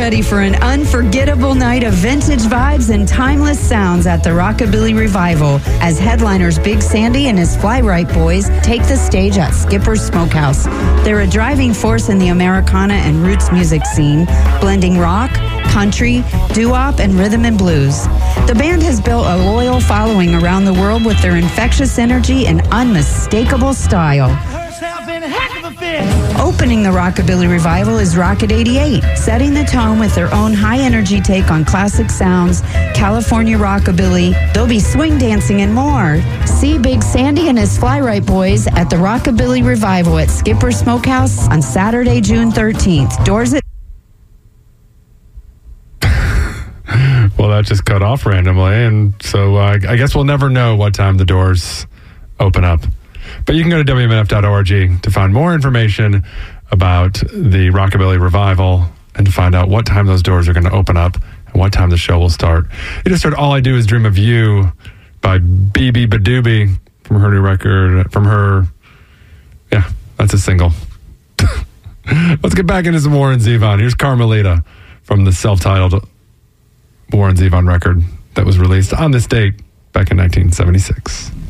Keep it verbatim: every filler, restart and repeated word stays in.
ready for an unforgettable night of vintage vibes and timeless sounds at the Rockabilly Revival as headliners Big Sandy and his Fly Right Boys take the stage at Skipper's Smokehouse. They're a driving force in the Americana and roots music scene, blending rock, country, doo-wop, and rhythm and blues. The band has built a loyal following around the world with their infectious energy and unmistakable style. Opening the Rockabilly Revival is Rocket eighty-eight, setting the tone with their own high-energy take on classic sounds, California rockabilly. They'll be swing dancing and more. See Big Sandy and his Fly Right Boys at the Rockabilly Revival at Skipper's Smokehouse on Saturday, June thirteenth. Doors at Well, that just cut off randomly, and so uh, I guess we'll never know what time the doors open up. But you can go to W M N F dot org to find more information about the Rockabilly Revival and to find out what time those doors are going to open up and what time the show will start. You just heard All I Do Is Dream of You by B B Badoobie from her new record, from her, yeah, that's a single. Let's get back into some Warren Zevon. Here's Carmelita from the self-titled Warren Zevon record that was released on this date back in nineteen seventy-six.